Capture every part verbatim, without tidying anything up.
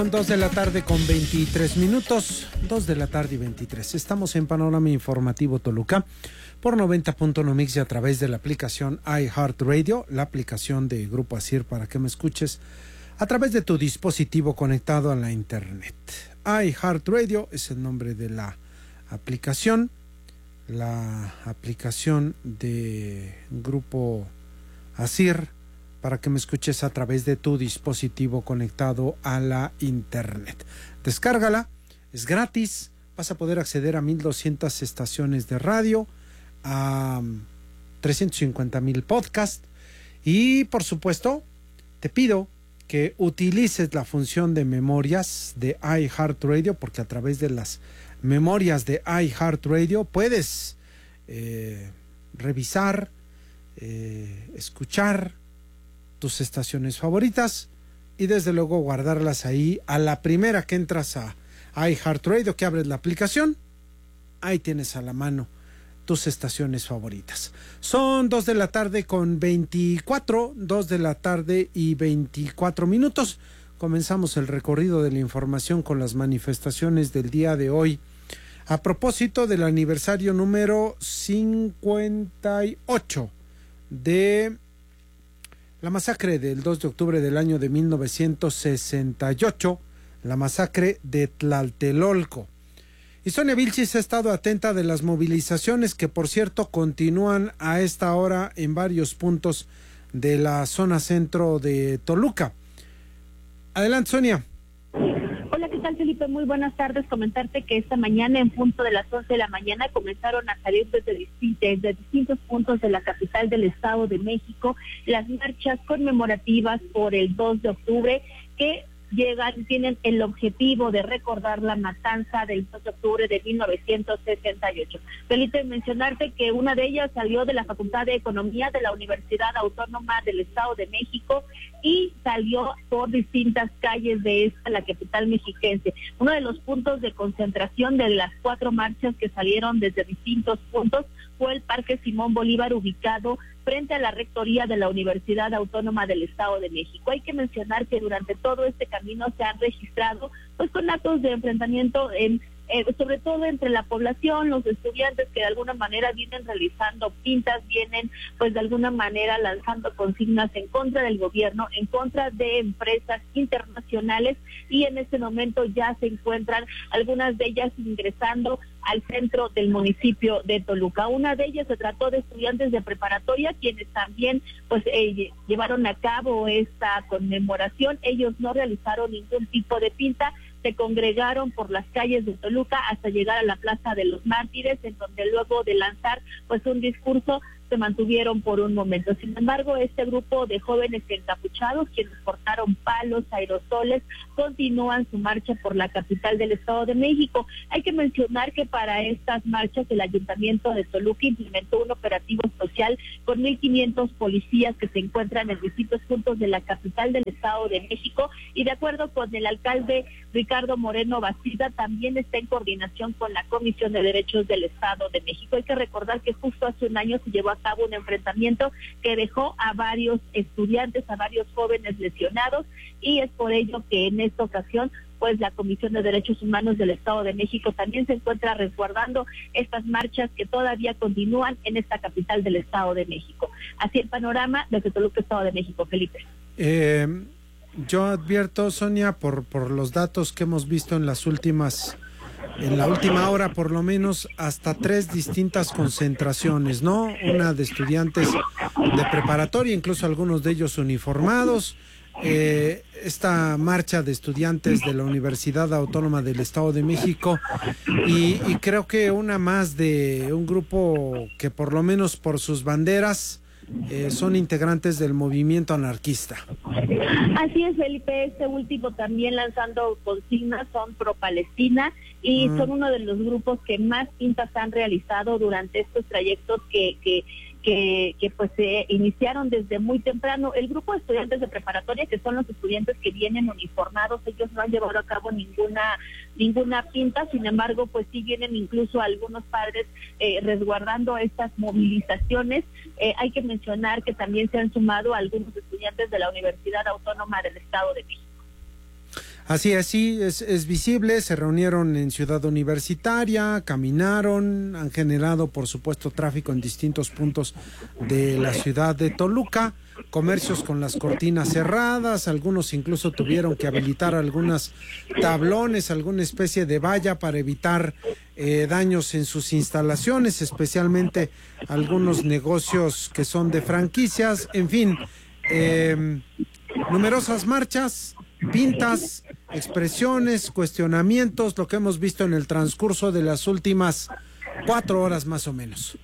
Son dos de la tarde con veintitrés minutos, dos de la tarde y veintitrés. Estamos en Panorama Informativo Toluca por noventa punto uno Mix y a través de la aplicación iHeartRadio, la aplicación de Grupo Asir para que me escuches a través de tu dispositivo conectado a la internet. iHeartRadio es el nombre de la aplicación, la aplicación de Grupo Asir para que me escuches a través de tu dispositivo conectado a la internet. Descárgala, es gratis, vas a poder acceder a mil doscientas estaciones de radio, a trescientos cincuenta mil podcasts y por supuesto te pido que utilices la función de memorias de iHeartRadio, porque a través de las memorias de iHeartRadio puedes eh, revisar, eh, escuchar tus estaciones favoritas y desde luego guardarlas ahí. A la primera que entras a iHeartRadio, que abres la aplicación, ahí tienes a la mano tus estaciones favoritas. Son dos de la tarde con veinticuatro, dos de la tarde y veinticuatro minutos. Comenzamos el recorrido de la información con las manifestaciones del día de hoy a propósito del aniversario número cincuenta y ocho de la masacre del dos de octubre del año de mil novecientos sesenta y ocho, la masacre de Tlatelolco. Y Sonia Vilchis ha estado atenta de las movilizaciones que, por cierto, continúan a esta hora en varios puntos de la zona centro de Toluca. Adelante, Sonia. Hola, ¿qué tal, Felipe? Muy buenas tardes. Comentarte que esta mañana, en punto de las once de la mañana, comenzaron a salir desde, distintos, desde distintos puntos de la capital del Estado de México las marchas conmemorativas por el dos de octubre que llegan, tienen el objetivo de recordar la matanza del dos de octubre de mil novecientos sesenta y ocho. Felipe, mencionarte que una de ellas salió de la Facultad de Economía de la Universidad Autónoma del Estado de México y salió por distintas calles de esta, la capital mexiquense. Uno de los puntos de concentración de las cuatro marchas que salieron desde distintos puntos fue el Parque Simón Bolívar, ubicado frente a la rectoría de la Universidad Autónoma del Estado de México. Hay que mencionar que durante todo este camino se han registrado pues con actos de enfrentamiento en Eh, sobre todo entre la población, los estudiantes que de alguna manera vienen realizando pintas, vienen pues de alguna manera lanzando consignas en contra del gobierno, en contra de empresas internacionales, y en este momento ya se encuentran algunas de ellas ingresando al centro del municipio de Toluca. Una de ellas se trató de estudiantes de preparatoria, quienes también pues eh, llevaron a cabo esta conmemoración. Ellos no realizaron ningún tipo de pinta, se congregaron por las calles de Toluca hasta llegar a la Plaza de los Mártires, en donde luego de lanzar pues un discurso se mantuvieron por un momento. Sin embargo, este grupo de jóvenes encapuchados, quienes portaron palos, aerosoles, continúan su marcha por la capital del Estado de México. Hay que mencionar que para estas marchas el Ayuntamiento de Toluca implementó un operativo social con mil quinientos policías que se encuentran en distintos puntos de la capital del Estado de México, y de acuerdo con el alcalde Ricardo Moreno Bastida, también está en coordinación con la Comisión de Derechos del Estado de México. Hay que recordar que justo hace un año se llevó a cabo un enfrentamiento que dejó a varios estudiantes, a varios jóvenes lesionados, y es por ello que en esta ocasión pues la Comisión de Derechos Humanos del Estado de México también se encuentra resguardando estas marchas que todavía continúan en esta capital del Estado de México. Así el panorama desde Toluca, Estado de México, Felipe. Eh, yo advierto, Sonia, por, por los datos que hemos visto en las últimas... en la última hora, por lo menos, hasta tres distintas concentraciones, ¿no? Una de estudiantes de preparatoria, incluso algunos de ellos uniformados. Eh, esta marcha de estudiantes de la Universidad Autónoma del Estado de México y, y creo que una más de un grupo que por lo menos por sus banderas eh, son integrantes del movimiento anarquista. Así es, Felipe, este último también lanzando consignas, son pro Palestina, y mm. son uno de los grupos que más pintas han realizado durante estos trayectos que que que, que pues se iniciaron desde muy temprano. El grupo de estudiantes de preparatoria, que son los estudiantes que vienen uniformados, ellos no han llevado a cabo ninguna ninguna pinta, sin embargo, pues sí vienen incluso algunos padres eh, resguardando estas movilizaciones. Eh, hay que mencionar que también se han sumado algunos estudiantes de la Universidad Autónoma del Estado de México. Así es, sí, es, es visible, se reunieron en Ciudad Universitaria, caminaron, han generado por supuesto tráfico en distintos puntos de la ciudad de Toluca, comercios con las cortinas cerradas, algunos incluso tuvieron que habilitar algunos tablones, alguna especie de valla para evitar eh, daños en sus instalaciones, especialmente algunos negocios que son de franquicias, en fin, eh, numerosas marchas, pintas, expresiones, cuestionamientos, lo que hemos visto en el transcurso de las últimas cuatro horas más o menos.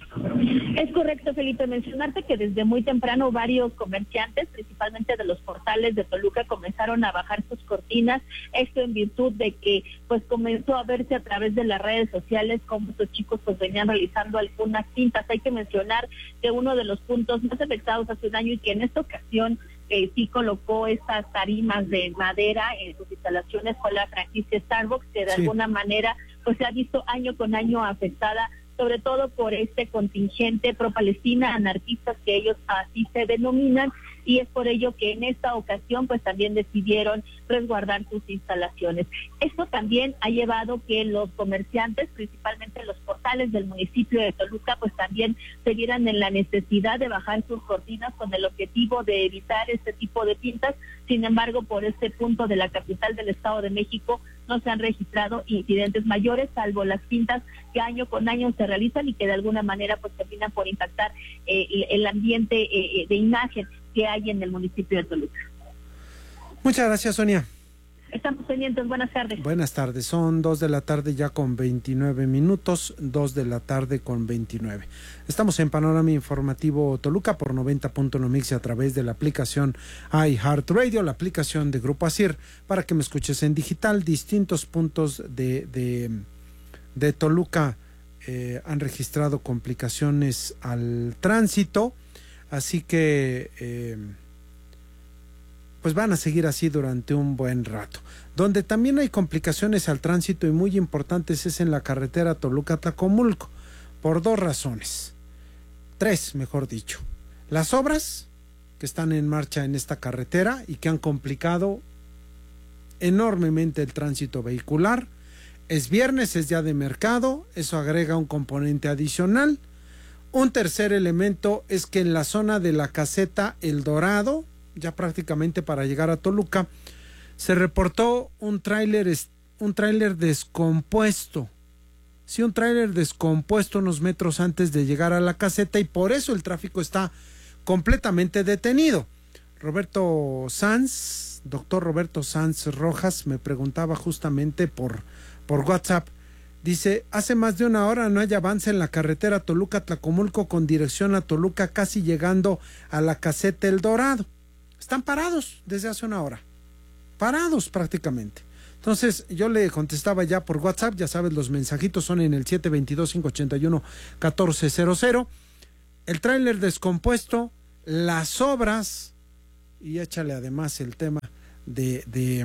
Es correcto, Felipe, mencionarte que desde muy temprano varios comerciantes, principalmente de los portales de Toluca, comenzaron a bajar sus cortinas, esto en virtud de que pues comenzó a verse a través de las redes sociales cómo estos chicos pues venían realizando algunas pintas. Hay que mencionar que uno de los puntos más afectados hace un año y que en esta ocasión Eh, sí colocó estas tarimas de madera en sus instalaciones fue la franquicia Starbucks, que de sí. alguna manera pues se ha visto año con año afectada, sobre todo por este contingente pro-Palestina, anarquistas que ellos así se denominan, y es por ello que en esta ocasión pues también decidieron resguardar sus instalaciones. Esto también ha llevado que los comerciantes, principalmente los portales del municipio de Toluca, pues también se vieran en la necesidad de bajar sus cortinas con el objetivo de evitar este tipo de pintas. Sin embargo, por este punto de la capital del Estado de México no se han registrado incidentes mayores, salvo las pintas que año con año se realizan y que de alguna manera pues terminan por impactar eh, el ambiente eh, de imagen que hay en el municipio de Toluca. Muchas gracias, Sonia. Estamos pendientes, buenas tardes. Buenas tardes, son dos de la tarde ya con veintinueve minutos, dos de la tarde con veintinueve. Estamos en Panorama Informativo Toluca por noventa punto uno Mix a través de la aplicación iHeartRadio, la aplicación de Grupo Asir, para que me escuches en digital. Distintos puntos de, de, de Toluca eh, han registrado complicaciones al tránsito, así que eh, pues van a seguir así durante un buen rato. Donde también hay complicaciones al tránsito y muy importantes es en la carretera Toluca-Tlacomulco, por dos razones, tres mejor dicho. Las obras que están en marcha en esta carretera y que han complicado enormemente el tránsito vehicular. Es viernes, es día de mercado, eso agrega un componente adicional. Un tercer elemento es que en la zona de la caseta El Dorado, ya prácticamente para llegar a Toluca, se reportó un tráiler un tráiler descompuesto. Sí, un tráiler descompuesto unos metros antes de llegar a la caseta y por eso el tráfico está completamente detenido. Roberto Sanz, doctor Roberto Sanz Rojas, me preguntaba justamente por, por WhatsApp. Dice, hace más de una hora no hay avance en la carretera Toluca-Tlacomulco con dirección a Toluca, casi llegando a la caseta El Dorado. Están parados desde hace una hora, parados prácticamente. Entonces yo le contestaba ya por WhatsApp, ya sabes, los mensajitos son en el siete dos dos, cinco ocho uno, uno cuatro cero cero. El tráiler descompuesto, las obras, y échale además el tema de, de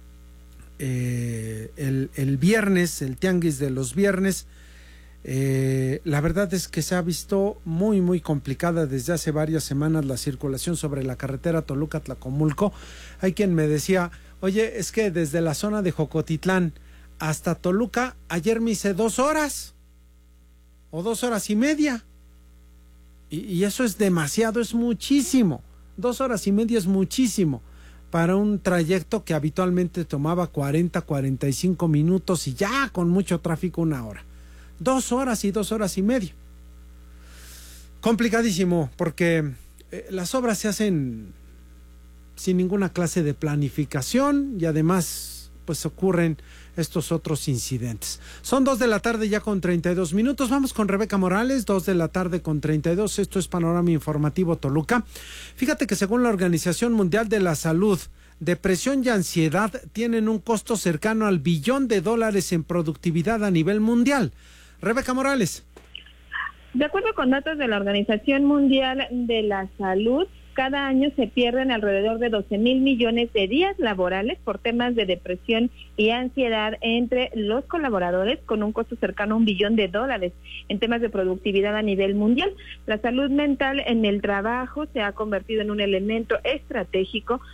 eh, el, el viernes, el tianguis de los viernes. Eh, la verdad es que se ha visto muy muy complicada desde hace varias semanas la circulación sobre la carretera Toluca-Tlacomulco. Hay quien me decía, oye, es que desde la zona de Jocotitlán hasta Toluca ayer me hice dos horas o dos horas y media y, y eso es demasiado, es muchísimo. Dos horas y media es muchísimo para un trayecto que habitualmente tomaba cuarenta, cuarenta y cinco minutos y ya con mucho tráfico una hora. Dos horas y dos horas y media. Complicadísimo, porque eh, las obras se hacen sin ninguna clase de planificación y además pues ocurren estos otros incidentes. Son dos de la tarde ya con treinta y dos minutos. Vamos con Rebeca Morales, dos de la tarde con treinta y dos. Esto es Panorama Informativo Toluca. Fíjate que según la Organización Mundial de la Salud, depresión y ansiedad tienen un costo cercano al billón de dólares en productividad a nivel mundial. Rebeca Morales. De acuerdo con datos de la Organización Mundial de la Salud, cada año se pierden alrededor de doce mil millones de días laborales por temas de depresión y ansiedad entre los colaboradores, con un costo cercano a un billón de dólares en temas de productividad a nivel mundial. La salud mental en el trabajo se ha convertido en un elemento estratégico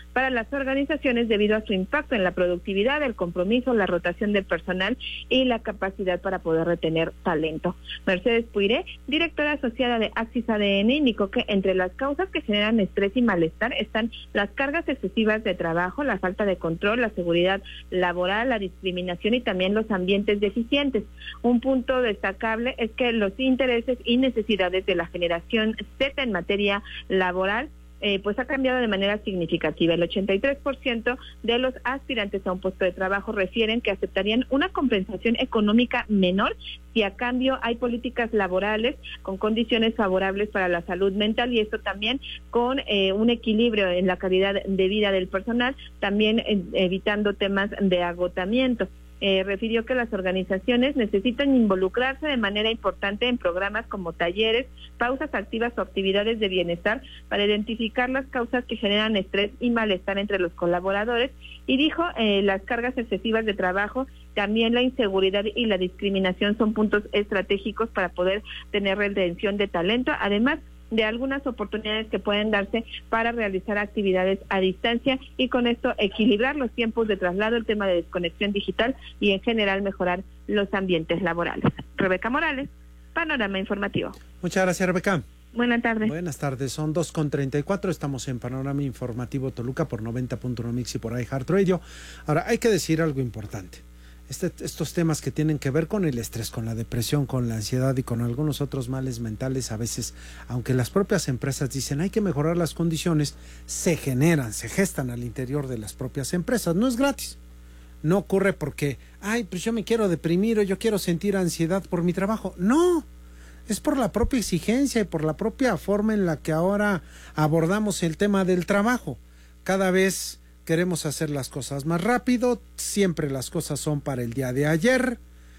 para las organizaciones debido a su impacto en la productividad, el compromiso, la rotación del personal y la capacidad para poder retener talento. Mercedes Puiré, directora asociada de Axis A D N, indicó que entre las causas que generan estrés y malestar están las cargas excesivas de trabajo, la falta de control, la seguridad laboral, la discriminación y también los ambientes deficientes. Un punto destacable es que los intereses y necesidades de la generación Z en materia laboral Eh, pues ha cambiado de manera significativa. El ochenta y tres por ciento de los aspirantes a un puesto de trabajo refieren que aceptarían una compensación económica menor si a cambio hay políticas laborales con condiciones favorables para la salud mental, y esto también con eh, un equilibrio en la calidad de vida del personal, también eh, evitando temas de agotamiento. Eh, refirió que las organizaciones necesitan involucrarse de manera importante en programas como talleres, pausas activas o actividades de bienestar para identificar las causas que generan estrés y malestar entre los colaboradores, y dijo eh, las cargas excesivas de trabajo, también la inseguridad y la discriminación son puntos estratégicos para poder tener retención de talento, además de algunas oportunidades que pueden darse para realizar actividades a distancia y con esto equilibrar los tiempos de traslado, el tema de desconexión digital y en general mejorar los ambientes laborales. Rebeca Morales, Panorama Informativo. Muchas gracias, Rebeca. Buenas tardes. Buenas tardes, son dos con treinta y cuatro, estamos en Panorama Informativo Toluca por noventa punto uno Mix y por iHeartRadio. Ahora, hay que decir algo importante. Este, estos temas que tienen que ver con el estrés, con la depresión, con la ansiedad y con algunos otros males mentales, a veces, aunque las propias empresas dicen hay que mejorar las condiciones, se generan, se gestan al interior de las propias empresas. No es gratis. No ocurre porque, ay, pues yo me quiero deprimir o yo quiero sentir ansiedad por mi trabajo. No, es por la propia exigencia y por la propia forma en la que ahora abordamos el tema del trabajo. Cada vez queremos hacer las cosas más rápido, siempre las cosas son para el día de ayer,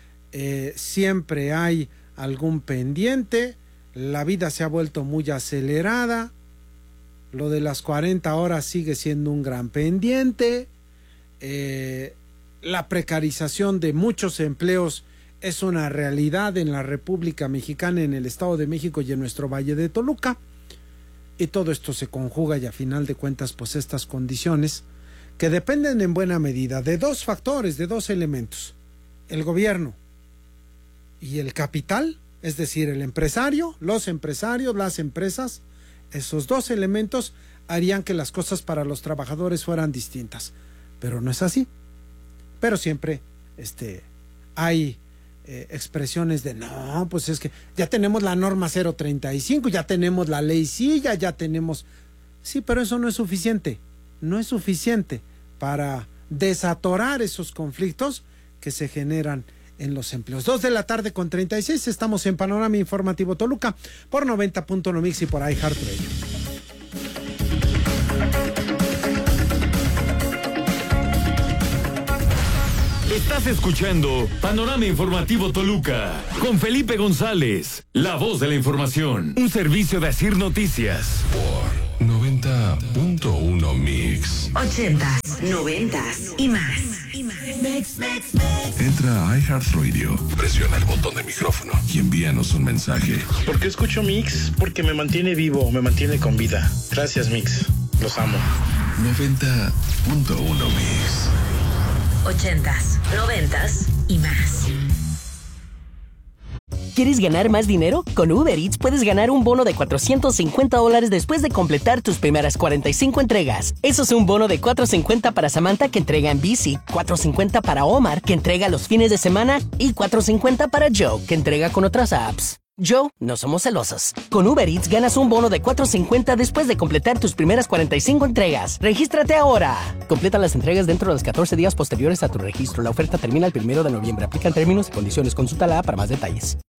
eh, siempre hay algún pendiente, la vida se ha vuelto muy acelerada, lo de las cuarenta horas sigue siendo un gran pendiente, eh, la precarización de muchos empleos es una realidad en la República Mexicana, en el Estado de México y en nuestro Valle de Toluca, y todo esto se conjuga y a final de cuentas pues estas condiciones que dependen en buena medida de dos factores, de dos elementos, el gobierno y el capital, es decir, el empresario, los empresarios, las empresas. Esos dos elementos harían que las cosas para los trabajadores fueran distintas, pero no es así. Pero siempre este, hay eh, expresiones de no, pues es que ya tenemos la norma cero treinta y cinco, ya tenemos la ley silla, ya tenemos... Sí, pero eso no es suficiente, no es suficiente para desatorar esos conflictos que se generan en los empleos. Dos de la tarde con treinta y seis, estamos en Panorama Informativo Toluca por noventa punto uno Mix y por iHeartRadio. Estás escuchando Panorama Informativo Toluca con Felipe González, la voz de la información, un servicio de Asir Noticias. Por noventa punto uno Mix. Ochentas, noventas y más. Entra a iHeartRadio, presiona el botón de micrófono y envíanos un mensaje. ¿Por qué escucho Mix? Porque me mantiene vivo, me mantiene con vida. Gracias, Mix. Los amo. noventa punto uno Mix. Ochentas, noventas y más. ¿Quieres ganar más dinero? Con Uber Eats puedes ganar un bono de cuatrocientos cincuenta dólares después de completar tus primeras cuarenta y cinco entregas. Eso es un bono de cuatrocientos cincuenta para Samantha, que entrega en bici, cuatrocientos cincuenta para Omar, que entrega los fines de semana, y cuatrocientos cincuenta para Joe, que entrega con otras apps. Joe, no somos celosos. Con Uber Eats ganas un bono de cuatrocientos cincuenta después de completar tus primeras cuarenta y cinco entregas. ¡Regístrate ahora! Completa las entregas dentro de los catorce días posteriores a tu registro. La oferta termina el primero de noviembre. Aplican términos y condiciones. Consulta la app para más detalles.